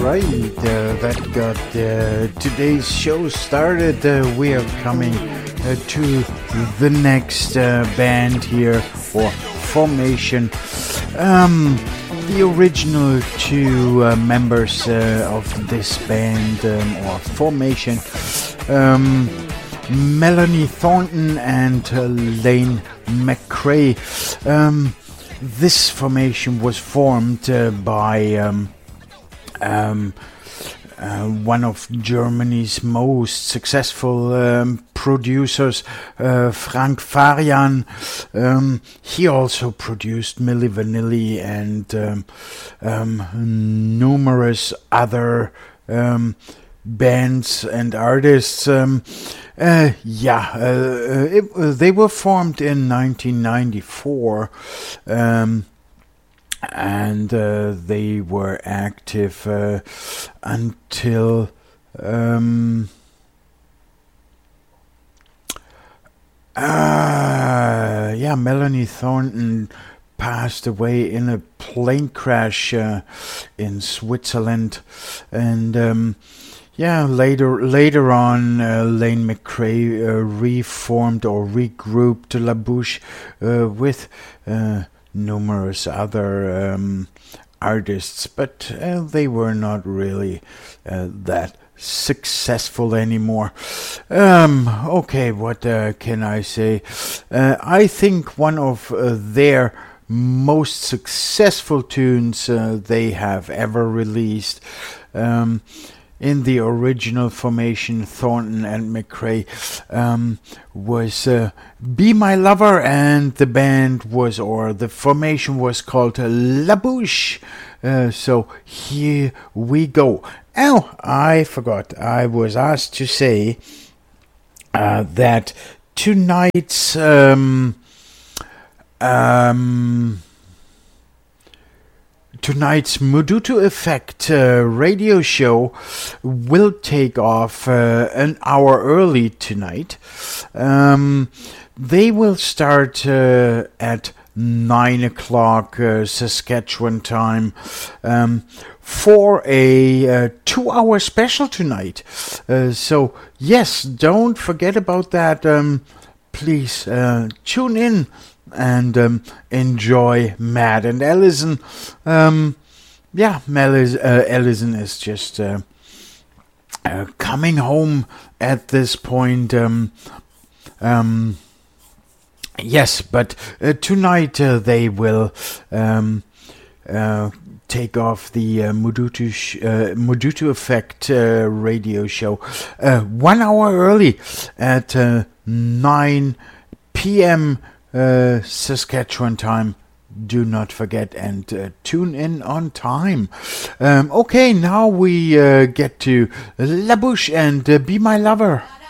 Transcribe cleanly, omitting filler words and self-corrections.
right, that got today's show started. We are coming to the next band here, or formation. The original two members of this band or formation, Melanie Thornton and Lane McCrae. This formation was formed by one of Germany's most successful producers, Frank Farian. He also produced Milli Vanilli and numerous other bands and artists. They were formed in 1994. And they were active until Melanie Thornton passed away in a plane crash in Switzerland, and later on, Lane McCrae reformed or regrouped La Bouche with numerous other artists, but they were not really that successful anymore. Okay, what can I say? I think one of their most successful tunes they have ever released, in the original formation, Thornton and McCrae, was Be My Lover, and the band was, or the formation was called La Bouche. So here we go. Oh, I forgot. I was asked to say that tonight's Moduto Effect radio show will take off an hour early tonight. They will start at 9 o'clock Saskatchewan time for a 2-hour special tonight. So yes, don't forget about that. Please tune in and enjoy Matt and Ellison. Ellison is just coming home at this point. Yes, but tonight they will take off the Moduto Effect radio show 1 hour early at 9 p.m. Saskatchewan time. Do not forget and tune in on time. Okay, now we get to La Bouche and Be My Lover.